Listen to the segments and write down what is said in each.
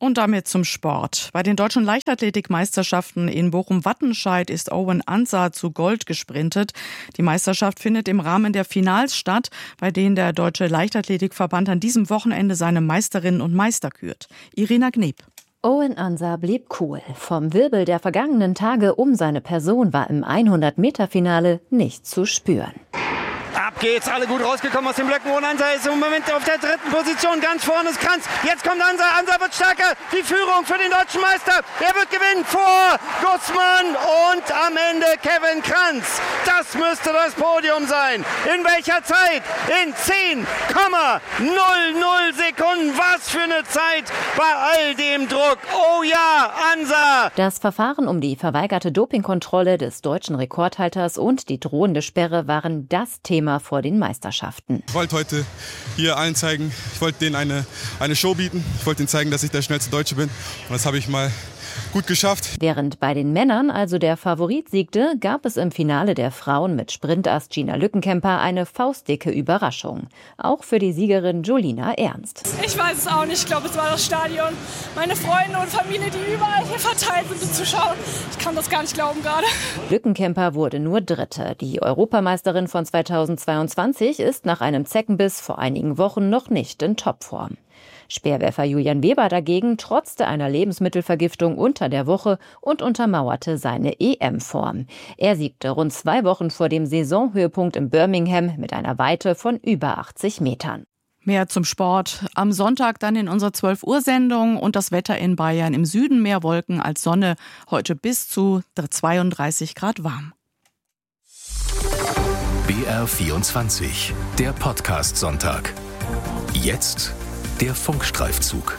Und damit zum Sport. Bei den deutschen Leichtathletikmeisterschaften in Bochum-Wattenscheid ist Owen Ansah zu Gold gesprintet. Die Meisterschaft findet im Rahmen der Finals statt, bei denen der Deutsche Leichtathletikverband an diesem Wochenende seine Meisterinnen und Meister kürt. Irina Gneb. Owen Ansah blieb cool. Vom Wirbel der vergangenen Tage um seine Person war im 100-Meter-Finale nichts zu spüren. Ab geht's, alle gut rausgekommen aus den Blöcken. Und Ansah ist im Moment auf der dritten Position. Ganz vorne ist Kranz. Jetzt kommt Ansah. Ansah wird stärker. Die Führung für den deutschen Meister. Er wird gewinnen vor Gussmann und am Ende Kevin Kranz. Das müsste das Podium sein. In welcher Zeit? In 10,00 Sekunden. Was für eine Zeit bei all dem Druck. Oh ja, Ansah. Das Verfahren um die verweigerte Dopingkontrolle des deutschen Rekordhalters und die drohende Sperre waren das Thema vor den Meisterschaften. Ich wollte heute hier allen zeigen, ich wollte denen eine Show bieten. Ich wollte ihnen zeigen, dass ich der schnellste Deutsche bin. Und das habe ich mal gut geschafft. Während bei den Männern also der Favorit siegte, gab es im Finale der Frauen mit Sprintast Gina Lückenkämper eine faustdicke Überraschung. Auch für die Siegerin Julina Ernst. Ich weiß es auch nicht. Ich glaube, es war das Stadion. Meine Freunde und Familie, die überall hier verteilt sind, um zu schauen. Ich kann das gar nicht glauben gerade. Lückenkämper wurde nur Dritte. Die Europameisterin von 2022 ist nach einem Zeckenbiss vor einigen Wochen noch nicht in Topform. Speerwerfer Julian Weber dagegen trotzte einer Lebensmittelvergiftung unter der Woche und untermauerte seine EM-Form. Er siegte rund 2 Wochen vor dem Saisonhöhepunkt in Birmingham mit einer Weite von über 80 Metern. Mehr zum Sport. Am Sonntag dann in unserer 12-Uhr-Sendung und das Wetter in Bayern. Im Süden mehr Wolken als Sonne. Heute bis zu 32 Grad warm. BR24, der Podcast-Sonntag. Jetzt der Funkstreifzug.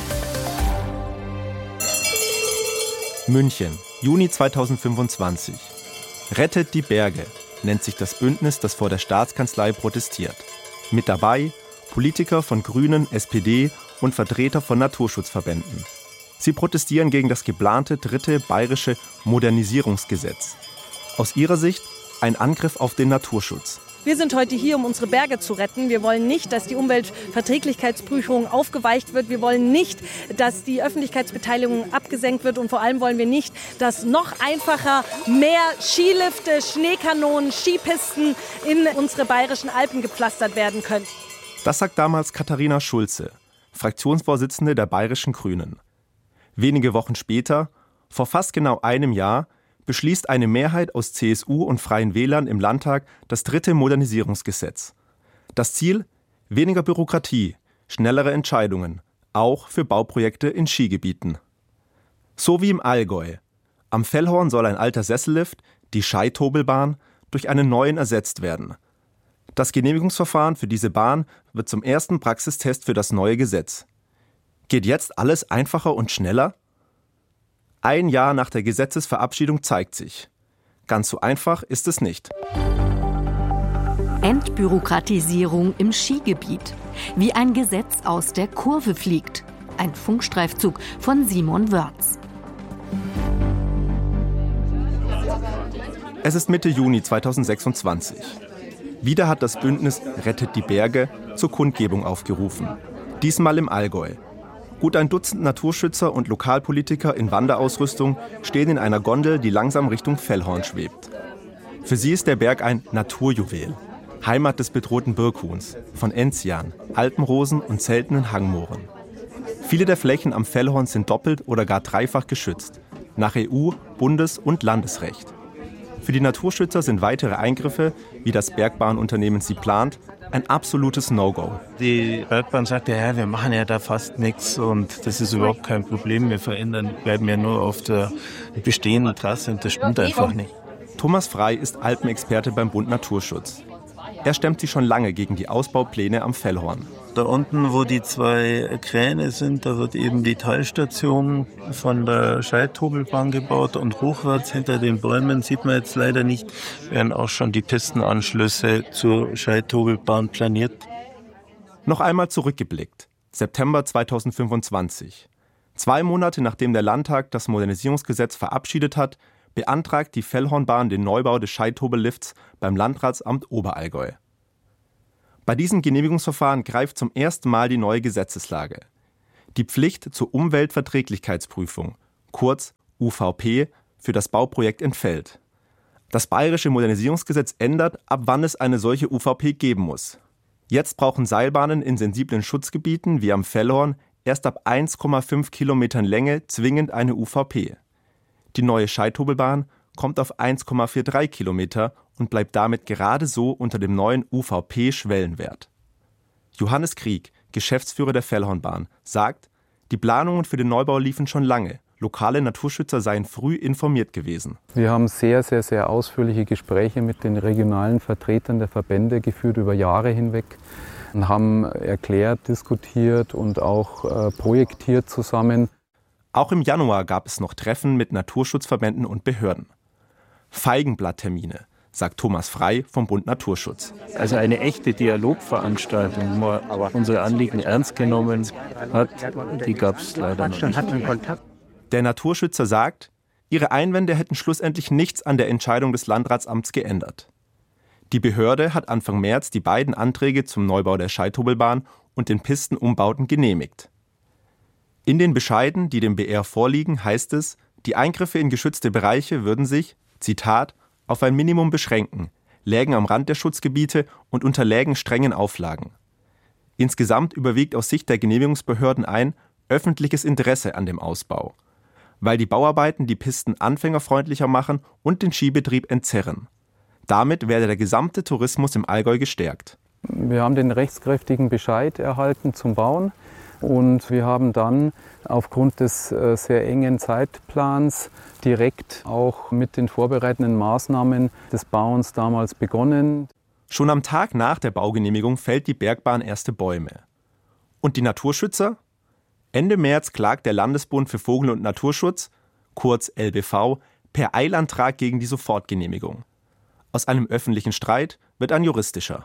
München, Juni 2025. Rettet die Berge, nennt sich das Bündnis, das vor der Staatskanzlei protestiert. Mit dabei Politiker von Grünen, SPD und Vertreter von Naturschutzverbänden. Sie protestieren gegen das geplante 3. bayerische Modernisierungsgesetz. Aus ihrer Sicht ein Angriff auf den Naturschutz. Wir sind heute hier, um unsere Berge zu retten. Wir wollen nicht, dass die Umweltverträglichkeitsprüfung aufgeweicht wird. Wir wollen nicht, dass die Öffentlichkeitsbeteiligung abgesenkt wird. Und vor allem wollen wir nicht, dass noch einfacher mehr Skilifte, Schneekanonen, Skipisten in unsere bayerischen Alpen gepflastert werden können. Das sagt damals Katharina Schulze, Fraktionsvorsitzende der Bayerischen Grünen. Wenige Wochen später, vor fast genau einem Jahr, beschließt eine Mehrheit aus CSU und Freien Wählern im Landtag das 3. Modernisierungsgesetz. Das Ziel? Weniger Bürokratie, schnellere Entscheidungen, auch für Bauprojekte in Skigebieten. So wie im Allgäu. Am Fellhorn soll ein alter Sessellift, die Scheithobelbahn, durch einen neuen ersetzt werden. Das Genehmigungsverfahren für diese Bahn wird zum ersten Praxistest für das neue Gesetz. Geht jetzt alles einfacher und schneller? Ein Jahr nach der Gesetzesverabschiedung zeigt sich. Ganz so einfach ist es nicht. Entbürokratisierung im Skigebiet. Wie ein Gesetz aus der Kurve fliegt. Ein Funkstreifzug von Simon Wörz. Es ist Mitte Juni 2026. Wieder hat das Bündnis Rettet die Berge zur Kundgebung aufgerufen. Diesmal im Allgäu. Gut ein Dutzend Naturschützer und Lokalpolitiker in Wanderausrüstung stehen in einer Gondel, die langsam Richtung Fellhorn schwebt. Für sie ist der Berg ein Naturjuwel, Heimat des bedrohten Birkhuhns, von Enzian, Alpenrosen und seltenen Hangmooren. Viele der Flächen am Fellhorn sind doppelt oder gar dreifach geschützt, nach EU-, Bundes- und Landesrecht. Für die Naturschützer sind weitere Eingriffe, wie das Bergbahnunternehmen sie plant, ein absolutes No-Go. Die Bergbahn sagt, ja, wir machen ja da fast nichts und das ist überhaupt kein Problem. Wir bleiben ja nur auf der bestehenden Trasse und das stimmt einfach nicht. Thomas Frey ist Alpenexperte beim Bund Naturschutz. Er stemmt sich schon lange gegen die Ausbaupläne am Fellhorn. Da unten, wo die 2 Kräne sind, da wird eben die Teilstation von der Scheithobelbahn gebaut und hochwärts hinter den Bäumen sieht man jetzt leider nicht, werden auch schon die Pistenanschlüsse zur Scheithobelbahn planiert. Noch einmal zurückgeblickt. September 2025. 2 Monate nachdem der Landtag das Modernisierungsgesetz verabschiedet hat, beantragt die Fellhornbahn den Neubau des Scheithobellifts beim Landratsamt Oberallgäu. Bei diesem Genehmigungsverfahren greift zum ersten Mal die neue Gesetzeslage. Die Pflicht zur Umweltverträglichkeitsprüfung, kurz UVP, für das Bauprojekt entfällt. Das Bayerische Modernisierungsgesetz ändert, ab wann es eine solche UVP geben muss. Jetzt brauchen Seilbahnen in sensiblen Schutzgebieten wie am Fellhorn erst ab 1,5 Kilometern Länge zwingend eine UVP. Die neue Scheithobelbahn kommt auf 1,43 Kilometer und bleibt damit gerade so unter dem neuen UVP-Schwellenwert. Johannes Krieg, Geschäftsführer der Fellhornbahn, sagt, die Planungen für den Neubau liefen schon lange. Lokale Naturschützer seien früh informiert gewesen. Wir haben sehr, sehr, sehr ausführliche Gespräche mit den regionalen Vertretern der Verbände geführt über Jahre hinweg und haben erklärt, diskutiert und auch projektiert zusammen. Auch im Januar gab es noch Treffen mit Naturschutzverbänden und Behörden. Feigenblatttermine, sagt Thomas Frey vom Bund Naturschutz. Also eine echte Dialogveranstaltung, wo man unsere Anliegen ernst genommen hat, die gab es leider noch nicht. Der Naturschützer sagt, ihre Einwände hätten schlussendlich nichts an der Entscheidung des Landratsamts geändert. Die Behörde hat Anfang März die beiden Anträge zum Neubau der Scheithobelbahn und den Pistenumbauten genehmigt. In den Bescheiden, die dem BR vorliegen, heißt es, die Eingriffe in geschützte Bereiche würden sich, Zitat, auf ein Minimum beschränken, lägen am Rand der Schutzgebiete und unterlägen strengen Auflagen. Insgesamt überwiegt aus Sicht der Genehmigungsbehörden ein öffentliches Interesse an dem Ausbau, weil die Bauarbeiten die Pisten anfängerfreundlicher machen und den Skibetrieb entzerren. Damit werde der gesamte Tourismus im Allgäu gestärkt. Wir haben den rechtskräftigen Bescheid erhalten zum Bauen und wir haben dann aufgrund des sehr engen Zeitplans direkt auch mit den vorbereitenden Maßnahmen des Bauens damals begonnen. Schon am Tag nach der Baugenehmigung fällt die Bergbahn erste Bäume. Und die Naturschützer? Ende März klagt der Landesbund für Vogel- und Naturschutz, kurz LBV, per Eilantrag gegen die Sofortgenehmigung. Aus einem öffentlichen Streit wird ein juristischer.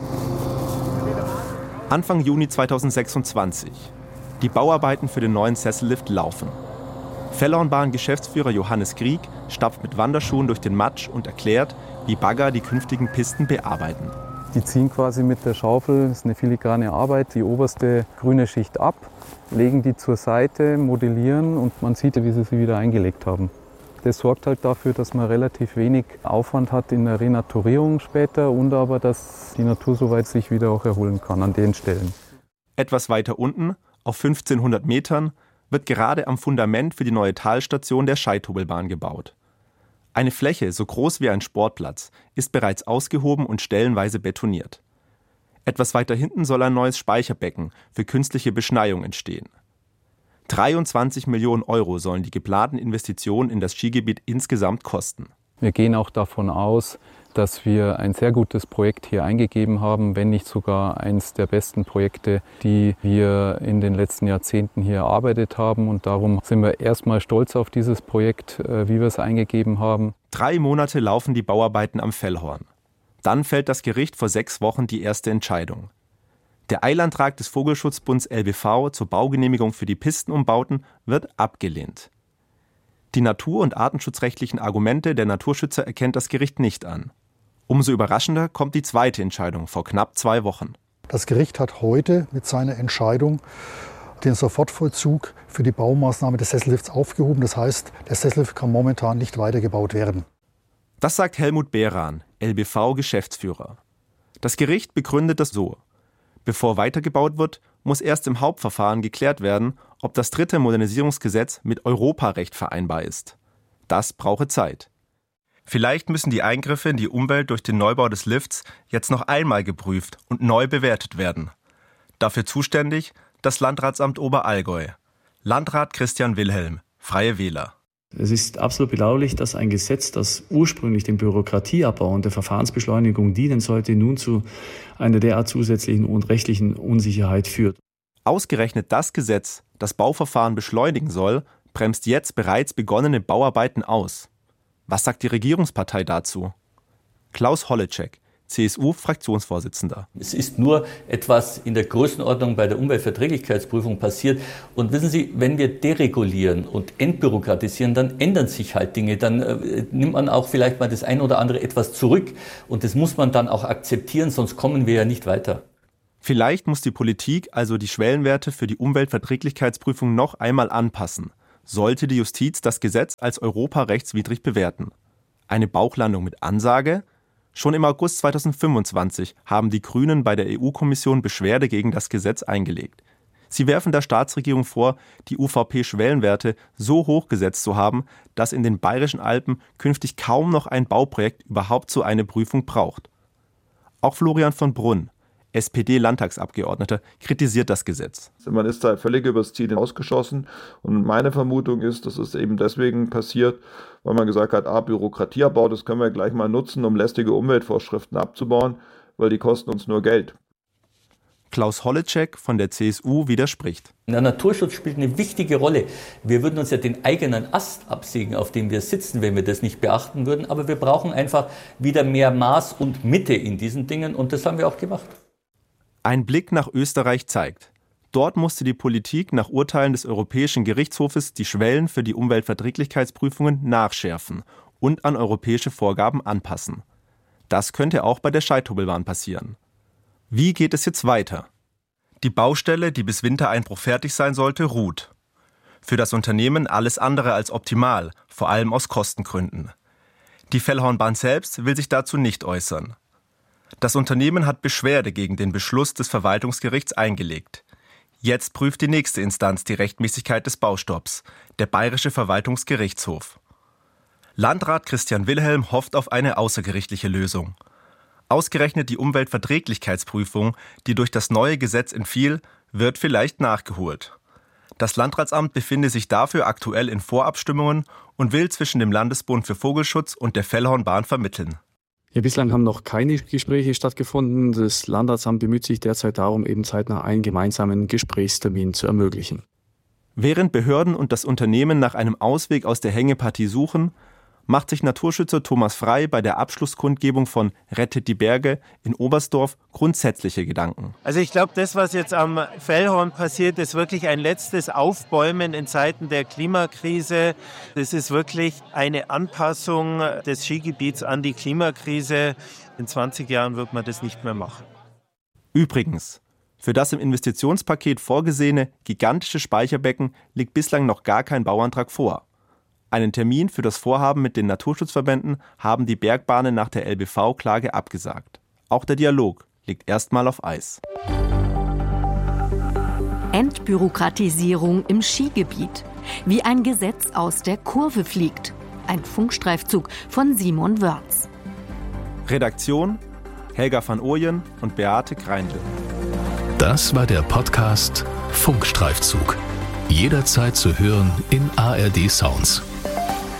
Anfang Juni 2026. Die Bauarbeiten für den neuen Sessellift laufen. Fellhornbahn-Geschäftsführer Johannes Krieg stapft mit Wanderschuhen durch den Matsch und erklärt, wie Bagger die künftigen Pisten bearbeiten. Die ziehen quasi mit der Schaufel, das ist eine filigrane Arbeit, die oberste grüne Schicht ab, legen die zur Seite, modellieren und man sieht, wie sie wieder eingelegt haben. Das sorgt halt dafür, dass man relativ wenig Aufwand hat in der Renaturierung später und aber, dass die Natur soweit sich wieder auch erholen kann an den Stellen. Etwas weiter unten, auf 1500 Metern, wird gerade am Fundament für die neue Talstation der Scheithobelbahn gebaut. Eine Fläche so groß wie ein Sportplatz ist bereits ausgehoben und stellenweise betoniert. Etwas weiter hinten soll ein neues Speicherbecken für künstliche Beschneiung entstehen. 23 Millionen Euro sollen die geplanten Investitionen in das Skigebiet insgesamt kosten. Wir gehen auch davon aus, dass wir ein sehr gutes Projekt hier eingegeben haben, wenn nicht sogar eines der besten Projekte, die wir in den letzten Jahrzehnten hier erarbeitet haben. Und darum sind wir erstmal stolz auf dieses Projekt, wie wir es eingegeben haben. 3 Monate laufen die Bauarbeiten am Fellhorn. Dann fällt das Gericht vor 6 Wochen die erste Entscheidung. Der Eilantrag des Vogelschutzbunds LBV zur Baugenehmigung für die Pistenumbauten wird abgelehnt. Die natur- und artenschutzrechtlichen Argumente der Naturschützer erkennt das Gericht nicht an. Umso überraschender kommt die zweite Entscheidung vor knapp 2 Wochen. Das Gericht hat heute mit seiner Entscheidung den Sofortvollzug für die Baumaßnahme des Sessellifts aufgehoben. Das heißt, der Sessellift kann momentan nicht weitergebaut werden. Das sagt Helmut Behran, LBV-Geschäftsführer. Das Gericht begründet das so: Bevor weitergebaut wird, muss erst im Hauptverfahren geklärt werden, ob das 3. Modernisierungsgesetz mit Europarecht vereinbar ist. Das brauche Zeit. Vielleicht müssen die Eingriffe in die Umwelt durch den Neubau des Lifts jetzt noch einmal geprüft und neu bewertet werden. Dafür zuständig das Landratsamt Oberallgäu. Landrat Christian Wilhelm, Freie Wähler. Es ist absolut bedauerlich, dass ein Gesetz, das ursprünglich den Bürokratieabbau und der Verfahrensbeschleunigung dienen sollte, nun zu einer derart zusätzlichen und rechtlichen Unsicherheit führt. Ausgerechnet das Gesetz, das Bauverfahren beschleunigen soll, bremst jetzt bereits begonnene Bauarbeiten aus. Was sagt die Regierungspartei dazu? Klaus Holleczek, CSU-Fraktionsvorsitzender. Es ist nur etwas in der Größenordnung bei der Umweltverträglichkeitsprüfung passiert. Und wissen Sie, wenn wir deregulieren und entbürokratisieren, dann ändern sich halt Dinge. Dann nimmt man auch vielleicht mal das ein oder andere etwas zurück. Und das muss man dann auch akzeptieren, sonst kommen wir ja nicht weiter. Vielleicht muss die Politik also die Schwellenwerte für die Umweltverträglichkeitsprüfung noch einmal anpassen, sollte die Justiz das Gesetz als europarechtswidrig bewerten. Eine Bauchlandung mit Ansage? Schon im August 2025 haben die Grünen bei der EU-Kommission Beschwerde gegen das Gesetz eingelegt. Sie werfen der Staatsregierung vor, die UVP-Schwellenwerte so hoch gesetzt zu haben, dass in den Bayerischen Alpen künftig kaum noch ein Bauprojekt überhaupt so eine Prüfung braucht. Auch Florian von Brunn, SPD-Landtagsabgeordneter, kritisiert das Gesetz. Man ist da völlig übers Ziel hinausgeschossen und meine Vermutung ist, dass es eben deswegen passiert, weil man gesagt hat, Bürokratieabbau, das können wir gleich mal nutzen, um lästige Umweltvorschriften abzubauen, weil die kosten uns nur Geld. Klaus Holleczek von der CSU widerspricht. Der Naturschutz spielt eine wichtige Rolle. Wir würden uns ja den eigenen Ast absägen, auf dem wir sitzen, wenn wir das nicht beachten würden. Aber wir brauchen einfach wieder mehr Maß und Mitte in diesen Dingen und das haben wir auch gemacht. Ein Blick nach Österreich zeigt, dort musste die Politik nach Urteilen des Europäischen Gerichtshofes die Schwellen für die Umweltverträglichkeitsprüfungen nachschärfen und an europäische Vorgaben anpassen. Das könnte auch bei der Scheidhobelbahn passieren. Wie geht es jetzt weiter? Die Baustelle, die bis Wintereinbruch fertig sein sollte, ruht. Für das Unternehmen alles andere als optimal, vor allem aus Kostengründen. Die Fellhornbahn selbst will sich dazu nicht äußern. Das Unternehmen hat Beschwerde gegen den Beschluss des Verwaltungsgerichts eingelegt. Jetzt prüft die nächste Instanz die Rechtmäßigkeit des Baustopps, der Bayerische Verwaltungsgerichtshof. Landrat Christian Wilhelm hofft auf eine außergerichtliche Lösung. Ausgerechnet die Umweltverträglichkeitsprüfung, die durch das neue Gesetz entfiel, wird vielleicht nachgeholt. Das Landratsamt befinde sich dafür aktuell in Vorabstimmungen und will zwischen dem Landesbund für Vogelschutz und der Fellhornbahn vermitteln. Ja, bislang haben noch keine Gespräche stattgefunden. Das Landratsamt bemüht sich derzeit darum, eben zeitnah einen gemeinsamen Gesprächstermin zu ermöglichen. Während Behörden und das Unternehmen nach einem Ausweg aus der Hängepartie suchen, macht sich Naturschützer Thomas Frey bei der Abschlusskundgebung von Rettet die Berge in Oberstdorf grundsätzliche Gedanken. Also ich glaube, das, was jetzt am Fellhorn passiert, ist wirklich ein letztes Aufbäumen in Zeiten der Klimakrise. Das ist wirklich eine Anpassung des Skigebiets an die Klimakrise. In 20 Jahren wird man das nicht mehr machen. Übrigens, für das im Investitionspaket vorgesehene gigantische Speicherbecken liegt bislang noch gar kein Bauantrag vor. Einen Termin für das Vorhaben mit den Naturschutzverbänden haben die Bergbahnen nach der LBV-Klage abgesagt. Auch der Dialog liegt erstmal auf Eis. Entbürokratisierung im Skigebiet. Wie ein Gesetz aus der Kurve fliegt. Ein Funkstreifzug von Simon Wörz. Redaktion Helga van Ooyen und Beate Greindl. Das war der Podcast Funkstreifzug. Jederzeit zu hören in ARD Sounds.